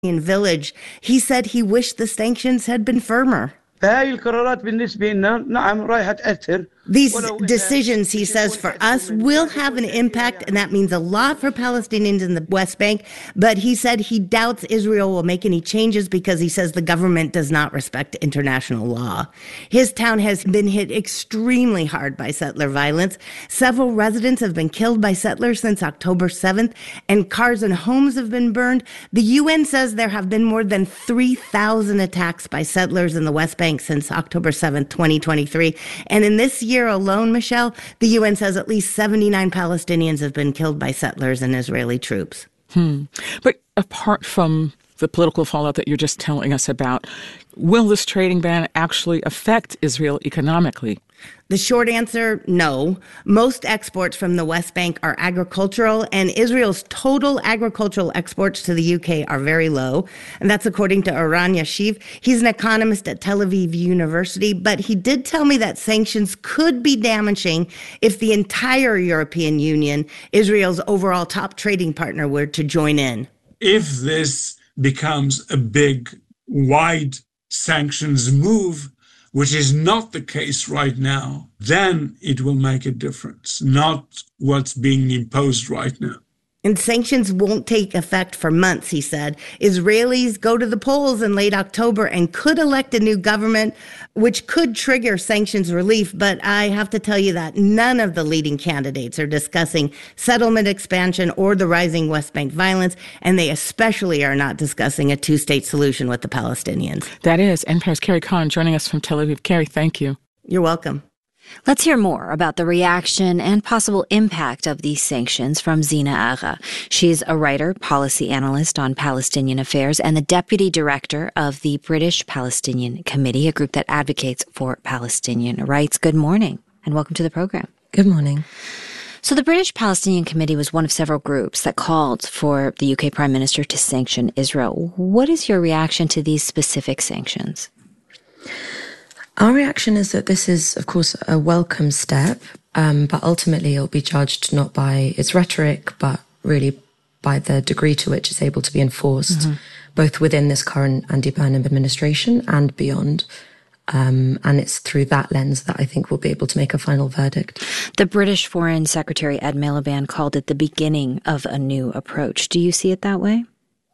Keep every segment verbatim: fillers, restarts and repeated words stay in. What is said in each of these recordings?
village. He said he wished the sanctions had been firmer. فهاي القرارات بالنسبة لنا نعم رايحة تأثر. These decisions, he says, for us will have an impact, and that means a lot for Palestinians in the West Bank. But he said he doubts Israel will make any changes because he says the government does not respect international law. His town has been hit extremely hard by settler violence. Several residents have been killed by settlers since October seventh, and cars and homes have been burned. The U N says there have been more than three thousand attacks by settlers in the West Bank since October seventh, twenty twenty-three. And in this year alone, Michelle, the U N says at least seventy-nine Palestinians have been killed by settlers and Israeli troops. Hmm. But apart from the political fallout that you're just telling us about, will this trading ban actually affect Israel economically? The short answer, no. Most exports from the West Bank are agricultural, and Israel's total agricultural exports to the U K are very low. And that's according to Eran Yashiv. He's an economist at Tel Aviv University, but he did tell me that sanctions could be damaging if the entire European Union, Israel's overall top trading partner, were to join in. If this becomes a big, wide sanctions move, which is not the case right now, then it will make a difference, not what's being imposed right now. And sanctions won't take effect for months, he said. Israelis go to the polls in late October and could elect a new government, which could trigger sanctions relief. But I have to tell you that none of the leading candidates are discussing settlement expansion or the rising West Bank violence, and they especially are not discussing a two-state solution with the Palestinians. That is N P R's Carrie Kahn joining us from Tel Aviv. Carrie, thank you. You're welcome. Let's hear more about the reaction and possible impact of these sanctions from Zina Agha. She's a writer, policy analyst on Palestinian affairs, and the deputy director of the British Palestinian Committee, a group that advocates for Palestinian rights. Good morning, and welcome to the program. Good morning. So the British Palestinian Committee was one of several groups that called for the U K Prime Minister to sanction Israel. What is your reaction to these specific sanctions? Our reaction is that this is, of course, a welcome step, um, but ultimately it will be judged not by its rhetoric, but really by the degree to which it's able to be enforced, mm-hmm. both within this current Andy Burnham administration and beyond. Um, and it's through that lens that I think we'll be able to make a final verdict. The British Foreign Secretary Ed Miliband called it the beginning of a new approach. Do you see it that way?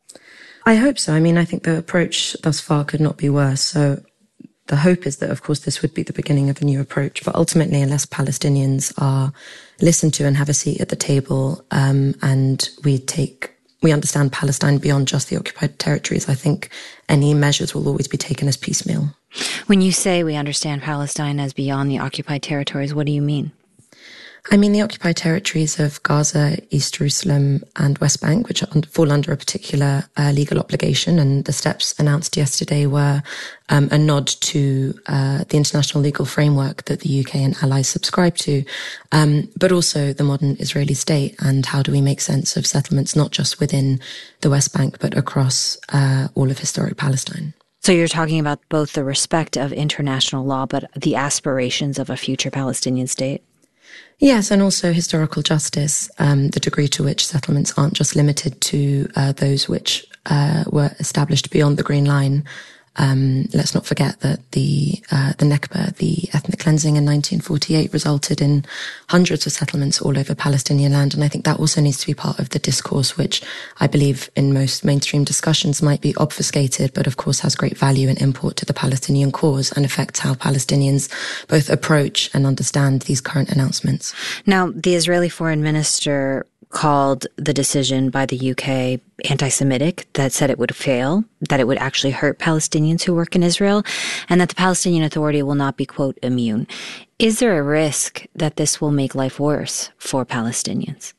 I hope so. I mean, I think the approach thus far could not be worse. So the hope is that, of course, this would be the beginning of a new approach. But ultimately, unless Palestinians are listened to and have a seat at the table, um, and we take, we understand Palestine beyond just the occupied territories, I think any measures will always be taken as piecemeal. When you say we understand Palestine as beyond the occupied territories, what do you mean? I mean the occupied territories of Gaza, East Jerusalem and West Bank, which fall under a particular uh, legal obligation. And the steps announced yesterday were um, a nod to uh, the international legal framework that the U K and allies subscribe to, um, but also the modern Israeli state and how do we make sense of settlements, not just within the West Bank, but across uh, all of historic Palestine. So you're talking about both the respect of international law, but the aspirations of a future Palestinian state? Yes, and also historical justice, um, the degree to which settlements aren't just limited to uh, those which uh, were established beyond the Green Line. Um, let's not forget that the uh, the Nakba, the ethnic cleansing in nineteen forty-eight, resulted in hundreds of settlements all over Palestinian land. And I think that also needs to be part of the discourse, which I believe in most mainstream discussions might be obfuscated, but of course has great value and import to the Palestinian cause and affects how Palestinians both approach and understand these current announcements. Now, the Israeli foreign minister called the decision by the U K anti-Semitic, that said it would fail, that it would actually hurt Palestinians who work in Israel, and that the Palestinian Authority will not be, quote, immune. Is there a risk that this will make life worse for Palestinians?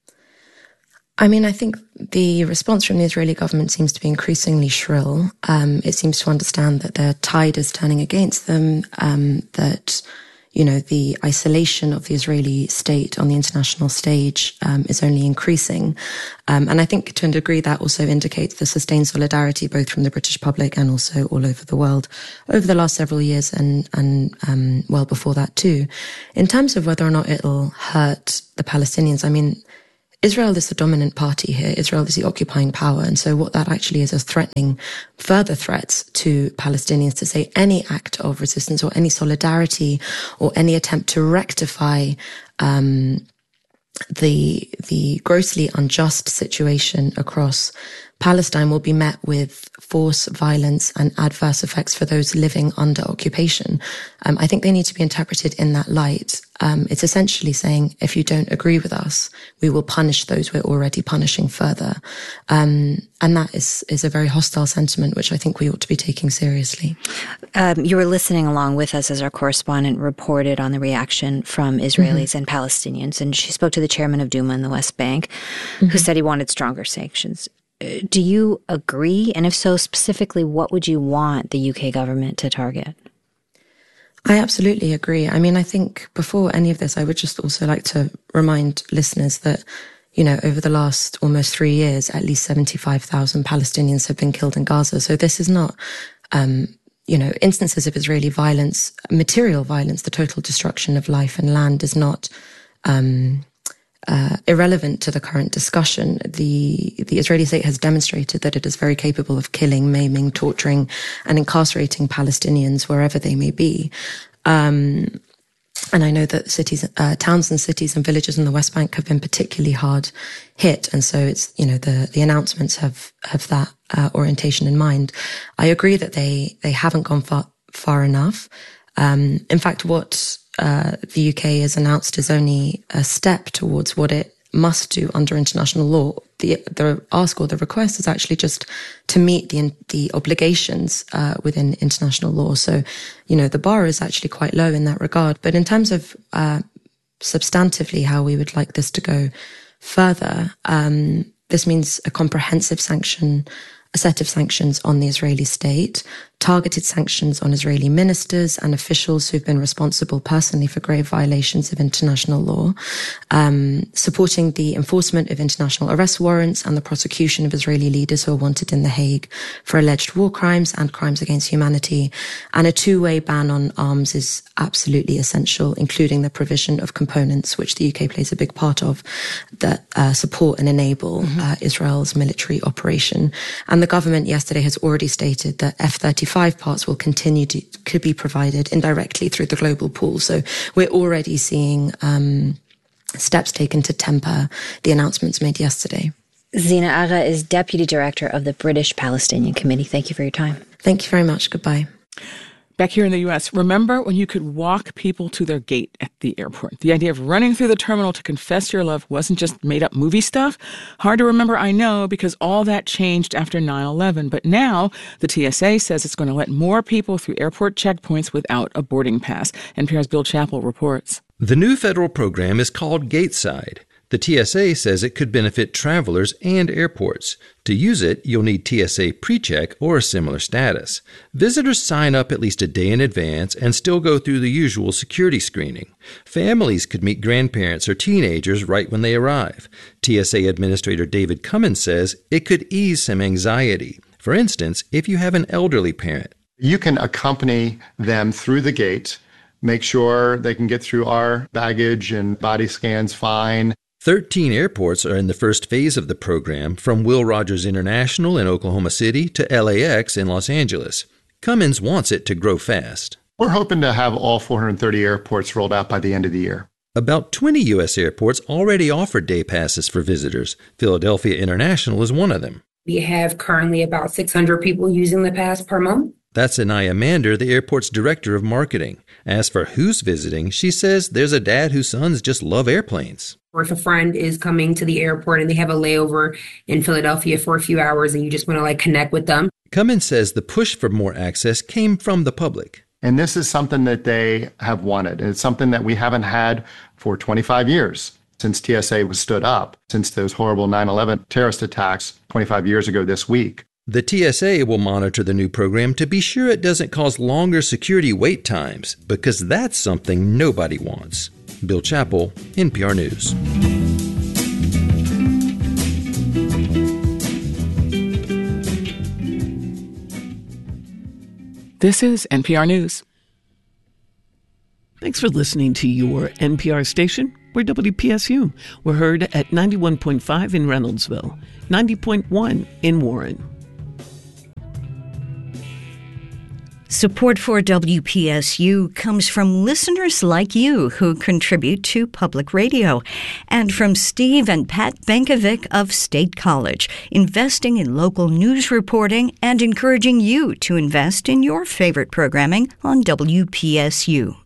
I mean, I think the response from the Israeli government seems to be increasingly shrill. Um, it seems to understand that the tide is turning against them, um, that you know, the isolation of the Israeli state on the international stage um, is only increasing. Um, and I think to a degree that also indicates the sustained solidarity both from the British public and also all over the world over the last several years and, and um, well before that too. In terms of whether or not it'll hurt the Palestinians, I mean, Israel is the dominant party here. Israel is the occupying power. And so what that actually is is threatening further threats to Palestinians to say any act of resistance or any solidarity or any attempt to rectify um, the the grossly unjust situation across Palestine will be met with force, violence, and adverse effects for those living under occupation. Um, I think they need to be interpreted in that light. Um, it's essentially saying, if you don't agree with us, we will punish those we're already punishing further. Um, and that is, is a very hostile sentiment, which I think we ought to be taking seriously. Um, you were listening along with us as our correspondent reported on the reaction from Israelis mm-hmm. and Palestinians. And she spoke to the chairman of Duma in the West Bank, mm-hmm. who said he wanted stronger sanctions. Do you agree? And if so, specifically, what would you want the U K government to target? I absolutely agree. I mean, I think before any of this, I would just also like to remind listeners that, you know, over the last almost three years, at least seventy-five thousand Palestinians have been killed in Gaza. So this is not, um, you know, instances of Israeli violence, material violence, the total destruction of life and land is not um Uh, irrelevant to the current discussion. The the Israeli state has demonstrated that it is very capable of killing, maiming, torturing, and incarcerating Palestinians wherever they may be. Um, and I know that cities, uh, towns and cities and villages in the West Bank have been particularly hard hit. And so it's, you know, the, the announcements have, have that uh, orientation in mind. I agree that they, they haven't gone far, far enough. Um, in fact, what Uh, the U K has announced is only a step towards what it must do under international law. The the ask or the request is actually just to meet the the obligations uh, within international law. So, you know, the bar is actually quite low in that regard. But in terms of uh, substantively how we would like this to go further, um, this means a comprehensive sanction, a set of sanctions on the Israeli state, targeted sanctions on Israeli ministers and officials who've been responsible personally for grave violations of international law, um, supporting the enforcement of international arrest warrants and the prosecution of Israeli leaders who are wanted in The Hague for alleged war crimes and crimes against humanity. And a two-way ban on arms is absolutely essential, including the provision of components, which the U K plays a big part of, that uh, support and enable mm-hmm. uh, Israel's military operation. And the government yesterday has already stated that F thirty-five parts will continue to could be provided indirectly through the global pool. So we're already seeing um, steps taken to temper the announcements made yesterday. Zina Agha is Deputy Director of the British Palestinian Committee. Thank you for your time. Thank you very much. Goodbye. Back here in the U S, remember when you could walk people to their gate at the airport? The idea of running through the terminal to confess your love wasn't just made-up movie stuff. Hard to remember, I know, because all that changed after nine eleven. But now the T S A says it's going to let more people through airport checkpoints without a boarding pass. N P R's Bill Chappell reports. The new federal program is called Gateside. The T S A says it could benefit travelers and airports. To use it, you'll need T S A PreCheck or a similar status. Visitors sign up at least a day in advance and still go through the usual security screening. Families could meet grandparents or teenagers right when they arrive. T S A Administrator David Cummins says it could ease some anxiety. For instance, if you have an elderly parent. You can accompany them through the gate, make sure they can get through our baggage and body scans fine. Thirteen airports are in the first phase of the program, from Will Rogers International in Oklahoma City to L A X in Los Angeles. Cummins wants it to grow fast. We're hoping to have all four hundred thirty airports rolled out by the end of the year. About twenty U S airports already offer day passes for visitors. Philadelphia International is one of them. We have currently about six hundred people using the pass per month. That's Anaya Mander, the airport's director of marketing. As for who's visiting, she says there's a dad whose sons just love airplanes. Or if a friend is coming to the airport and they have a layover in Philadelphia for a few hours and you just want to like connect with them. Cummins says the push for more access came from the public. And this is something that they have wanted. It's something that we haven't had for twenty-five years since T S A was stood up, since those horrible nine eleven terrorist attacks twenty-five years ago this week. The T S A will monitor the new program to be sure it doesn't cause longer security wait times, because that's something nobody wants. Bill Chappell, N P R News. This is N P R News. Thanks for listening to your N P R station. We're W P S U. We're heard at ninety-one point five in Reynoldsville, ninety point one in Warren. Support for W P S U comes from listeners like you who contribute to public radio, and from Steve and Pat Benkovic of State College, investing in local news reporting and encouraging you to invest in your favorite programming on W P S U.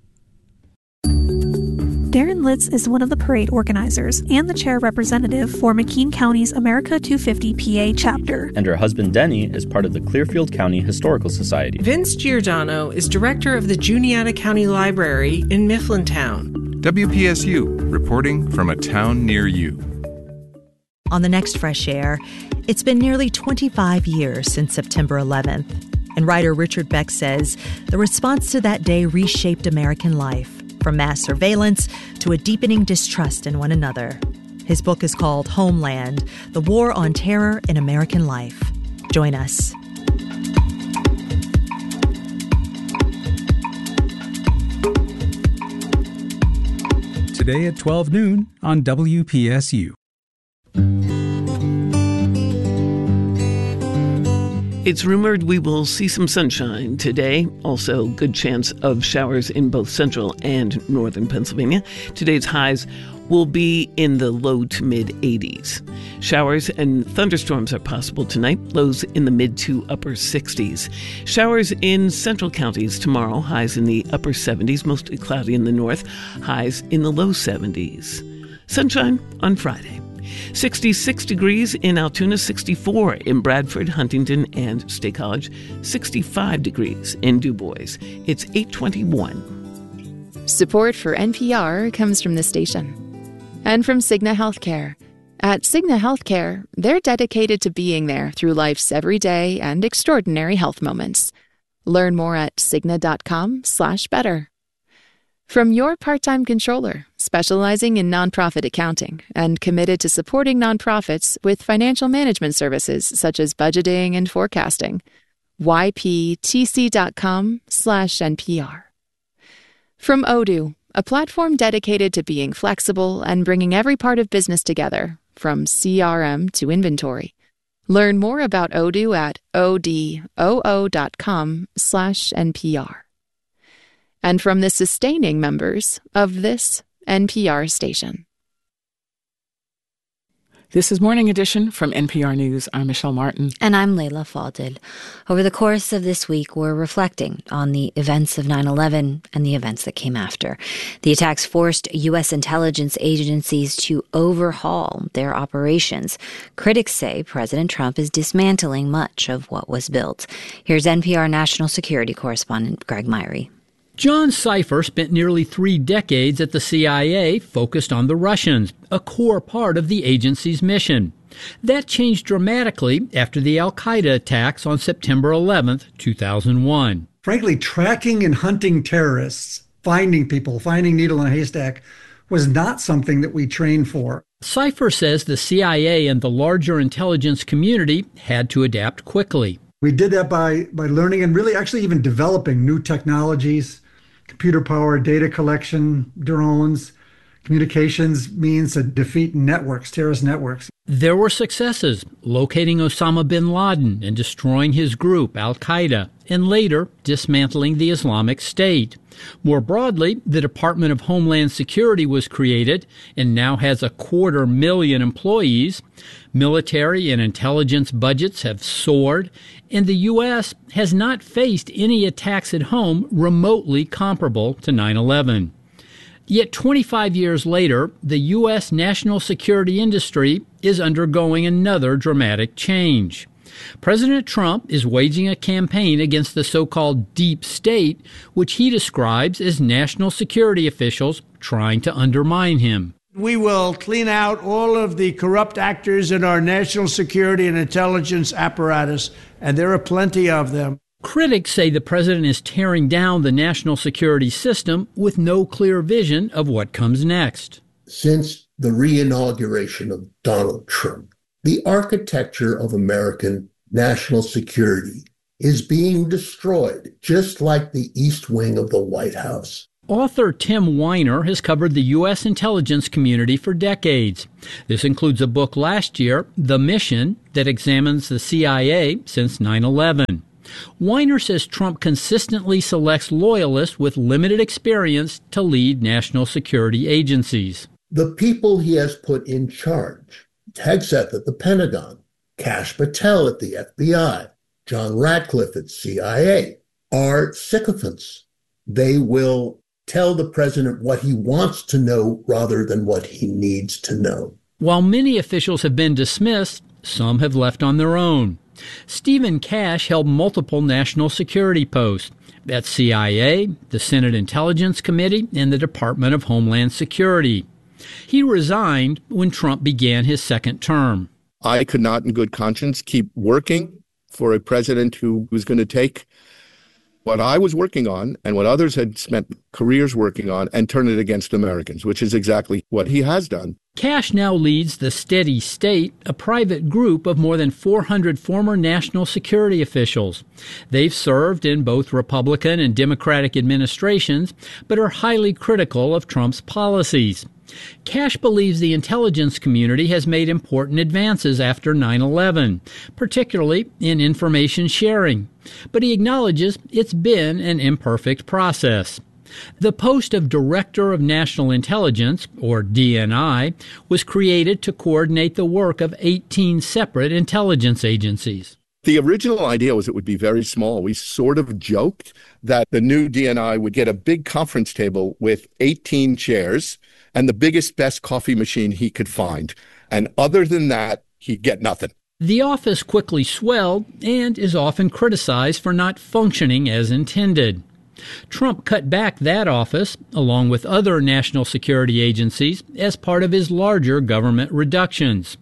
Darren Litz is one of the parade organizers and the chair representative for McKean County's America two fifty P A chapter. And her husband Denny is part of the Clearfield County Historical Society. Vince Giordano is director of the Juniata County Library in Mifflintown. W P S U, reporting from a town near you. On the next Fresh Air, it's been nearly twenty-five years since September eleventh. And writer Richard Beck says the response to that day reshaped American life, from mass surveillance to a deepening distrust in one another. His book is called Homeland: The War on Terror in American Life. Join us. Today at twelve noon on W P S U. It's rumored we will see some sunshine today. Also, good chance of showers in both central and northern Pennsylvania. Today's highs will be in the low to mid eighties. Showers and thunderstorms are possible tonight, lows in the mid to upper sixties. Showers in central counties tomorrow, highs in the upper seventies, mostly cloudy in the north, highs in the low seventies. Sunshine on Friday. sixty-six degrees in Altoona, sixty-four in Bradford, Huntington, and State College, sixty-five degrees in Du Bois. It's eight twenty-one. Support for N P R comes from the station and from Cigna Healthcare. At Cigna Healthcare, they're dedicated to being there through life's everyday and extraordinary health moments. Learn more at Cigna.com slash better. From your part-time controller, specializing in nonprofit accounting and committed to supporting nonprofits with financial management services such as budgeting and forecasting. yptc.com slash NPR. From Odoo, a platform dedicated to being flexible and bringing every part of business together, from C R M to inventory. Learn more about Odoo at odoo.com slash NPR. And from the sustaining members of this N P R station. This is Morning Edition from N P R News. I'm Michelle Martin. And I'm Layla Falded. Over the course of this week, we're reflecting on the events of nine eleven and the events that came after. The attacks forced U S intelligence agencies to overhaul their operations. Critics say President Trump is dismantling much of what was built. Here's N P R national security correspondent Greg Myrie. John Cipher spent nearly three decades at the C I A focused on the Russians, a core part of the agency's mission. That changed dramatically after the al-Qaeda attacks on September eleventh, two thousand one. Frankly, tracking and hunting terrorists, finding people, finding needle in a haystack, was not something that we trained for. Cipher says the C I A and the larger intelligence community had to adapt quickly. We did that by, by learning and really actually even developing new technologies, computer-powered data collection, drones, communications means to defeat networks, terrorist networks. There were successes, locating Osama bin Laden and destroying his group, al-Qaeda, and later dismantling the Islamic State. More broadly, the Department of Homeland Security was created and now has a quarter million employees. Military and intelligence budgets have soared, and the U S has not faced any attacks at home remotely comparable to nine eleven. Yet twenty-five years later, the U S national security industry is undergoing another dramatic change. President Trump is waging a campaign against the so-called deep state, which he describes as national security officials trying to undermine him. We will clean out all of the corrupt actors in our national security and intelligence apparatus, and there are plenty of them. Critics say the president is tearing down the national security system with no clear vision of what comes next. Since the re-inauguration of Donald Trump, the architecture of American national security is being destroyed, just like the East Wing of the White House. Author Tim Weiner has covered the U S intelligence community for decades. This includes a book last year, The Mission, that examines the C I A since nine eleven. Weiner says Trump consistently selects loyalists with limited experience to lead national security agencies. The people he has put in charge, Hegseth at the Pentagon, Kash Patel at the F B I, John Ratcliffe at C I A, are sycophants. They will tell the president what he wants to know rather than what he needs to know. While many officials have been dismissed, some have left on their own. Stephen Kash held multiple national security posts at C I A, the Senate Intelligence Committee, and the Department of Homeland Security. He resigned when Trump began his second term. I could not in good conscience keep working for a president who was going to take what I was working on and what others had spent careers working on and turn it against Americans, which is exactly what he has done. Kash now leads the Steady State, a private group of more than four hundred former national security officials. They've served in both Republican and Democratic administrations, but are highly critical of Trump's policies. Kash believes the intelligence community has made important advances after nine eleven, particularly in information sharing, but he acknowledges it's been an imperfect process. The post of Director of National Intelligence, or D N I, was created to coordinate the work of eighteen separate intelligence agencies. The original idea was it would be very small. We sort of joked that the new D N I would get a big conference table with eighteen chairs and the biggest, best coffee machine he could find. And other than that, he'd get nothing. The office quickly swelled and is often criticized for not functioning as intended. Trump cut back that office, along with other national security agencies, as part of his larger government reductions.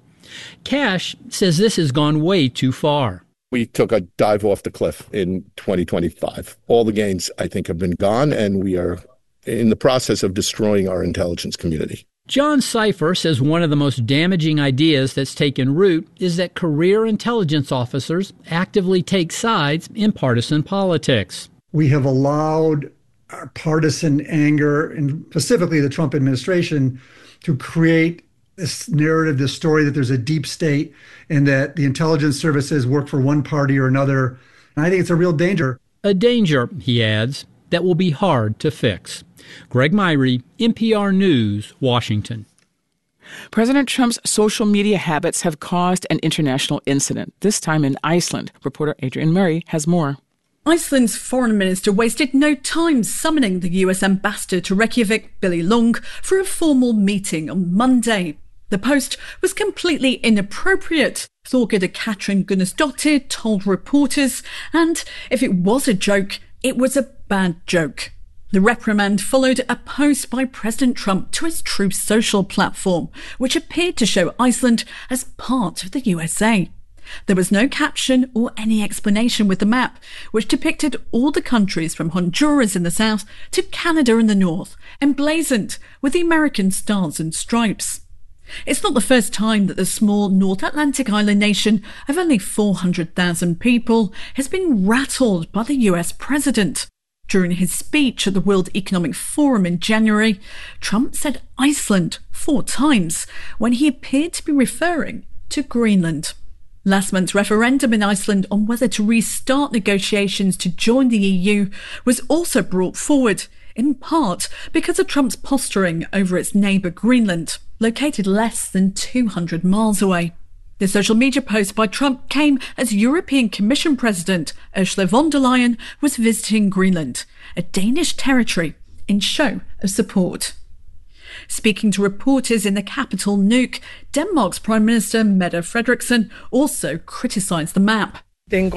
Kash says this has gone way too far. We took a dive off the cliff in twenty twenty-five. All the gains, I think, have been gone, and we are in the process of destroying our intelligence community. John Cipher says one of the most damaging ideas that's taken root is that career intelligence officers actively take sides in partisan politics. We have allowed our partisan anger, and specifically the Trump administration, to create this narrative, this story that there's a deep state and that the intelligence services work for one party or another. And I think it's a real danger. A danger, he adds, that will be hard to fix. Greg Myrie, N P R News, Washington. President Trump's social media habits have caused an international incident, this time in Iceland. Reporter Adrian Murray has more. Iceland's foreign minister wasted no time summoning the U S ambassador to Reykjavik, Billy Long, for a formal meeting on Monday. The post was completely inappropriate, Thorgerður Katrín Gunnarsdóttir told reporters, and if it was a joke, it was a bad joke. The reprimand followed a post by President Trump to his Truth Social platform, which appeared to show Iceland as part of the U S A. There was no caption or any explanation with the map, which depicted all the countries from Honduras in the south to Canada in the north, emblazoned with the American stars and stripes. It's not the first time that the small North Atlantic island nation of only four hundred thousand people has been rattled by the U S president. During his speech at the World Economic Forum in January, Trump said Iceland four times when he appeared to be referring to Greenland. Last month's referendum in Iceland on whether to restart negotiations to join the E U was also brought forward, in part because of Trump's posturing over its neighbour Greenland, located less than two hundred miles away. The social media post by Trump came as European Commission President Ursula von der Leyen was visiting Greenland, a Danish territory, in show of support. Speaking to reporters in the capital Nuuk, Denmark's Prime Minister Mette Frederiksen also criticised the map. The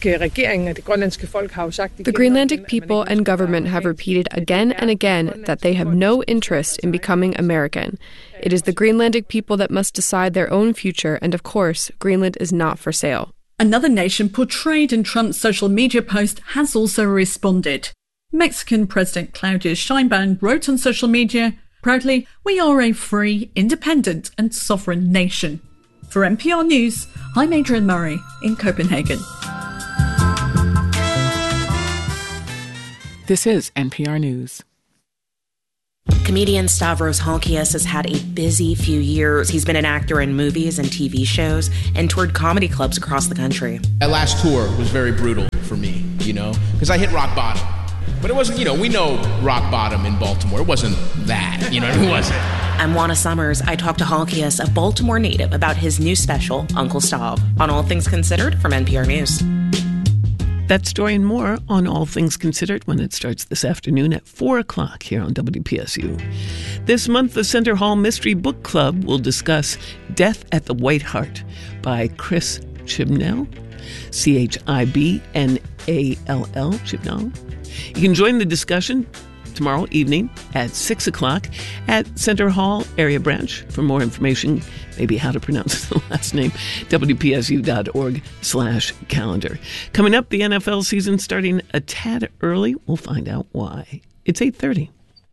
Greenlandic people and government have repeated again and again that they have no interest in becoming American. It is the Greenlandic people that must decide their own future, and of course, Greenland is not for sale. Another nation portrayed in Trump's social media post has also responded. Mexican President Claudia Sheinbaum wrote on social media, "Proudly, we are a free, independent and sovereign nation." For N P R News, I'm Adrian Murray in Copenhagen. This is N P R News. Comedian Stavros Halkias has had a busy few years. He's been an actor in movies and T V shows and toured comedy clubs across the country. That last tour was very brutal for me, you know, because I hit rock bottom. But it wasn't, you know, we know rock bottom in Baltimore. It wasn't that, you know, it wasn't. I'm Juana Summers. I talked to Halkias, a Baltimore native, about his new special, Uncle Stav, on All Things Considered from N P R News. That story and more on All Things Considered when it starts this afternoon at four o'clock here on W P S U. This month, the Center Hall Mystery Book Club will discuss Death at the White Hart by Chris Chibnall, C H I B N A L L, Chibnall. You can join the discussion tomorrow evening at six o'clock at Center Hall Area Branch. For more information, maybe how to pronounce the last name, W P S U dot org slash calendar. Coming up, the N F L season starting a tad early. We'll find out why. It's eight thirty.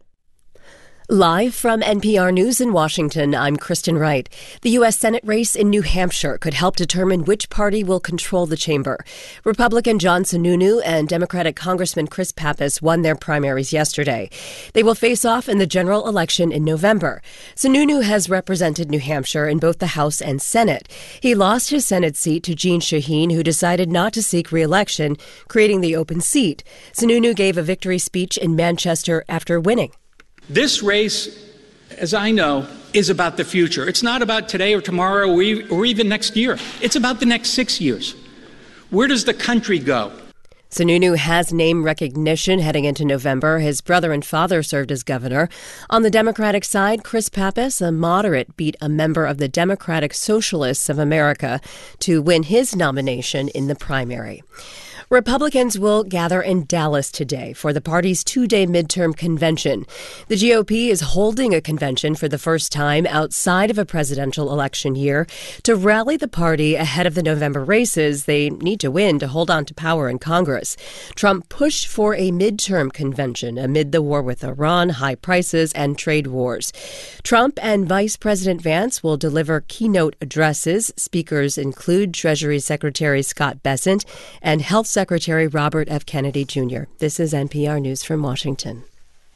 Live from N P R News in Washington, I'm Kristen Wright. The U S Senate race in New Hampshire could help determine which party will control the chamber. Republican John Sununu and Democratic Congressman Chris Pappas won their primaries yesterday. They will face off in the general election in November. Sununu has represented New Hampshire in both the House and Senate. He lost his Senate seat to Jeanne Shaheen, who decided not to seek re-election, creating the open seat. Sununu gave a victory speech in Manchester after winning. This race, as I know, is about the future. It's not about today or tomorrow or, e- or even next year. It's about the next six years. Where does the country go? Sununu has name recognition heading into November. His brother and father served as governor. On the Democratic side, Chris Pappas, a moderate, beat a member of the Democratic Socialists of America to win his nomination in the primary. Republicans will gather in Dallas today for the party's two-day midterm convention. The G O P is holding a convention for the first time outside of a presidential election year. To rally the party ahead of the November races, they need to win to hold on to power in Congress. Trump pushed for a midterm convention amid the war with Iran, high prices, and trade wars. Trump and Vice President Vance will deliver keynote addresses. Speakers include Treasury Secretary Scott Bessent and Health Secretary Robert F. Kennedy Junior This is N P R News from Washington.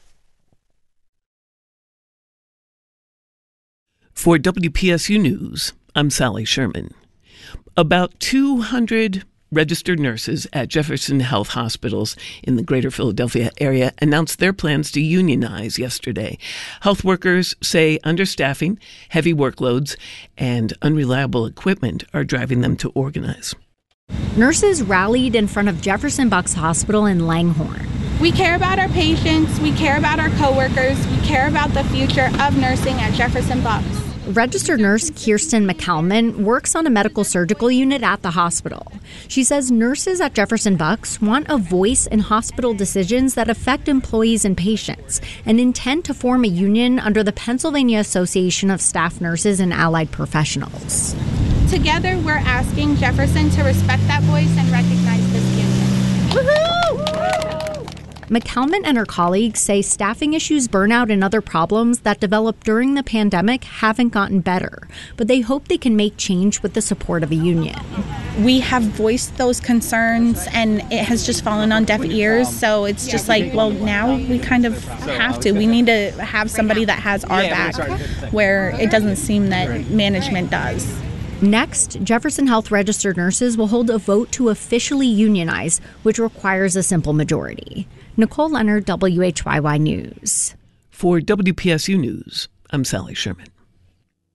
For W P S U News, I'm Sally Sherman. About two hundred registered nurses at Jefferson Health Hospitals in the greater Philadelphia area announced their plans to unionize yesterday. Health workers say understaffing, heavy workloads, and unreliable equipment are driving them to organize. Nurses rallied in front of Jefferson Bucks Hospital in Langhorne. We care about our patients, we care about our coworkers, we care about the future of nursing at Jefferson Bucks. Registered nurse Kirsten McCalman works on a medical surgical unit at the hospital. She says nurses at Jefferson Bucks want a voice in hospital decisions that affect employees and patients and intend to form a union under the Pennsylvania Association of Staff Nurses and Allied Professionals. Together, we're asking Jefferson to respect that voice and recognize this union. Woohoo! McCalman and her colleagues say staffing issues, burnout, and other problems that developed during the pandemic haven't gotten better, but they hope they can make change with the support of a union. We have voiced those concerns, and it has just fallen on deaf ears, so it's just like, well, now we kind of have to. We need to have somebody that has our back, where it doesn't seem that management does. Next, Jefferson Health registered nurses will hold a vote to officially unionize, which requires a simple majority. Nicole Leonard, W H Y Y News. For W P S U News, I'm Sally Sherman.